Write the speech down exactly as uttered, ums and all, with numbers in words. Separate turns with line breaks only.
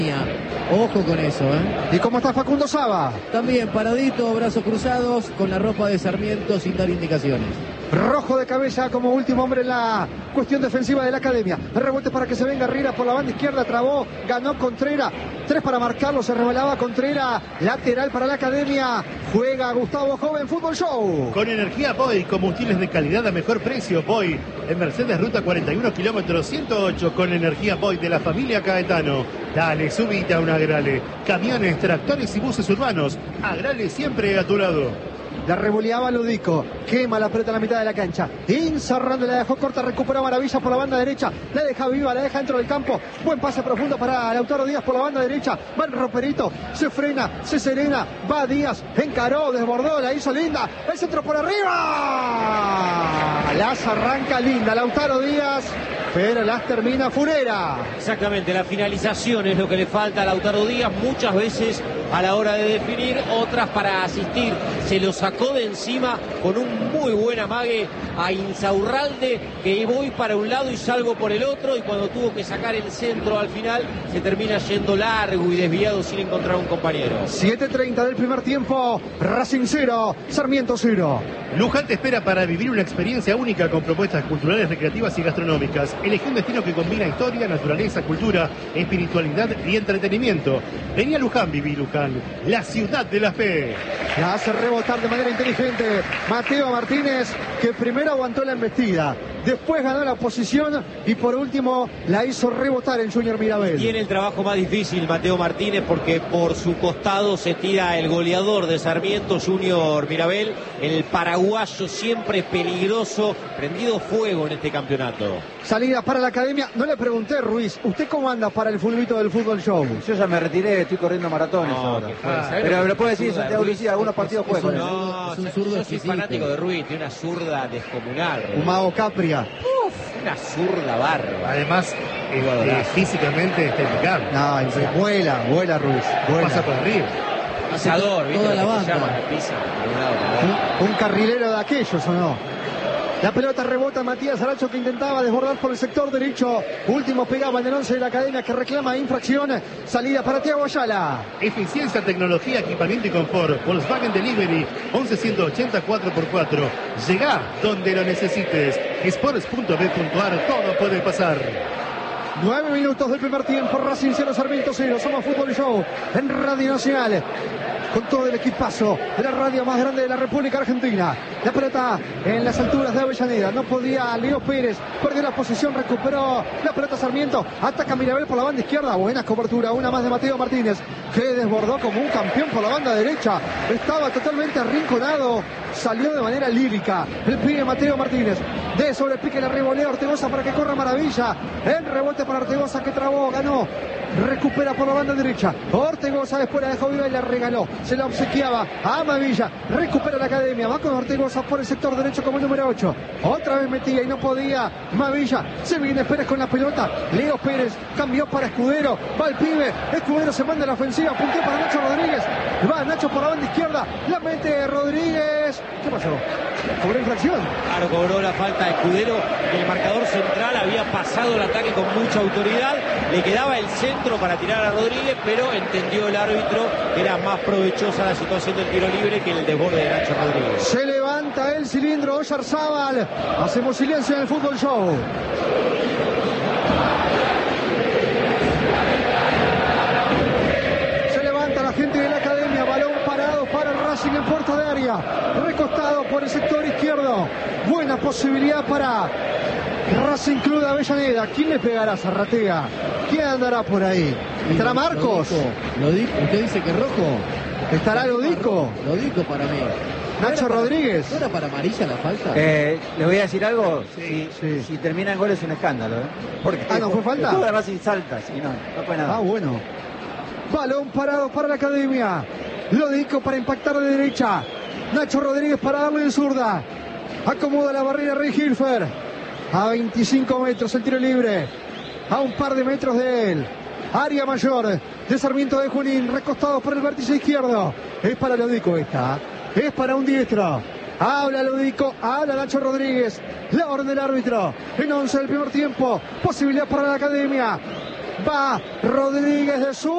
Ojo con eso, ¿eh?
¿Y cómo está Facundo Saba?
También paradito, brazos cruzados, con la ropa de Sarmiento sin dar indicaciones.
Rojo de cabeza como último hombre en la cuestión defensiva de la academia. Rebote para que se venga Riera por la banda izquierda, trabó, ganó Contreras. Tres para marcarlo, se revelaba Contreras. Lateral para la academia. Juega Gustavo Joven, Fútbol Show.
Con energía Boy, combustibles de calidad a mejor precio. Boy, en Mercedes Ruta cuarenta y uno kilómetros ciento ocho, con energía Boy de la familia Caetano. Dale, subite a un Agrale. Camiones, tractores y buses urbanos. Agrale siempre a tu lado.
La revoleaba Ludico, quema la pelota en la mitad de la cancha. Inzarrando, la dejó corta, recupera Maravilla por la banda derecha. La deja viva, la deja dentro del campo. Buen pase profundo para Lautaro Díaz por la banda derecha. Va el roperito, se frena, se serena. Va Díaz, encaró, desbordó, la hizo linda. El centro por arriba. Las arranca linda Lautaro Díaz, pero las termina Furera.
Exactamente, la finalización es lo que le falta a Lautaro Díaz, muchas veces a la hora de definir, otras para asistir. Se lo sacó de encima con un muy buen amague a Insaurralde, que voy para un lado y salgo por el otro, y cuando tuvo que sacar el centro al final, se termina yendo largo y desviado sin encontrar un compañero.
siete treinta del primer tiempo, Racing cero, Sarmiento cero.
Luján te espera para vivir una experiencia única con propuestas culturales, recreativas y gastronómicas. Elegí un destino que combina historia, naturaleza, cultura, espiritualidad y entretenimiento. Vení a Luján, viví Luján, la ciudad de la fe.
La hace rebotar de manera inteligente Mateo Martínez, que primero aguantó la embestida, después ganó la posición y por último la hizo rebotar en Junior Mirabel.
Tiene el trabajo más difícil Mateo Martínez, porque por su costado se tira el goleador de Sarmiento, Junior Mirabel, el paraguayo siempre peligroso, prendido fuego en este campeonato.
Salida para la academia. No le pregunté, Ruiz, ¿usted cómo anda para el fulbito del Fútbol Show?
Yo ya me retiré, estoy corriendo maratones
No,
ahora.
ah,
pero lo puede decir Santiago Lucía, algunos partidos juegan.
No,
es un
yo-
zurdo
yo soy
exquisito.
fanático de Ruiz, tiene una zurda descomunal. Ruiz.
Humago Capria.
Uf, una zurda bárbara.
Además, este, físicamente está impecable.
No, vuela, vuela Ruiz. Vuela.
Pasa por arriba.
Pisador, ¿viste?
Toda la
Lo que se
banda.
llama, que pisa de un lado para otro.
Un, un carrilero de aquellos, ¿o no? La pelota rebota Matías Aracho, que intentaba desbordar por el sector derecho. Último pegaba en el once de la academia, que reclama infracción. Salida para Thiago Ayala.
Eficiencia, tecnología, equipamiento y confort. Volkswagen Delivery once ciento ochenta cuatro por cuatro. Llegá donde lo necesites. Sports punto b punto a r. Todo puede pasar.
Nueve minutos del primer tiempo. Racing cero, Sarmiento cero. Somos Fútbol Show en Radio Nacional, con todo el equipazo de la radio más grande de la República Argentina. La pelota en las alturas de Avellaneda. No podía Leo Pérez. Perdió la posición, recuperó la pelota Sarmiento. Ataca Mirabel por la banda izquierda. Buena cobertura. Una más de Mateo Martínez, que desbordó como un campeón por la banda derecha. Estaba totalmente arrinconado. Salió de manera lírica el pibe Mateo Martínez. De sobre el pique la revolea Ortegoza para que corra Maravilla. El rebote para Ortegoza, que trabó, ganó. Recupera por la banda derecha. Ortegoza después la dejó viva y la regaló. Se la obsequiaba a Mavilla. Recupera la academia. Va con Ortegoza por el sector derecho como el número ocho. Otra vez metía y no podía Mavilla. Se viene Pérez con la pelota. Leo Pérez cambió para Escudero. Va el pibe. Escudero se manda a la ofensiva. Puntea para Nacho Rodríguez. Va Nacho por la banda izquierda. La mete Rodríguez. ¿Qué pasó? ¿Cobró infracción?
Claro, cobró la falta de Escudero. El marcador central había pasado el ataque con mucha autoridad. Le quedaba el centro para tirar a Rodríguez, pero entendió el árbitro que era más provechosa la situación del tiro libre que el desborde de Nacho Rodríguez.
Se levanta el cilindro Oyarzábal. Hacemos silencio en el Fútbol Show. Se levanta la gente de la academia. Balón parado para el Racing en puerta de área. Recostado por el sector izquierdo. Buena posibilidad para Racing Club de Avellaneda. ¿Quién le pegará a Zarratea? ¿Quién andará por ahí? ¿Estará Marcos?
Lo dijo. ¿Usted dice que es rojo?
¿Estará Lodico?
Lo dijo para mí.
Nacho Rodríguez.
¿No era para amarilla la falta?
Eh, ¿Le voy a decir algo? Si,
sí.
si termina en gol es un escándalo, ¿eh? Porque
Ah, ¿no fue falta?
el juego de Racing salta, si no, no fue nada.
Ah, bueno. Balón parado para la academia. Lodico para impactar de derecha. Nacho Rodríguez para darle de zurda. Acomoda la barrera Rey Hilfer. A veinticinco metros el tiro libre. A un par de metros de él. Área mayor de Sarmiento de Junín. Recostado por el vértice izquierdo. Es para Lodico esta. Es para un diestro. Habla Lodico, habla Nacho Rodríguez. La orden del árbitro. En once del primer tiempo. Posibilidad para la academia. Va Rodríguez de su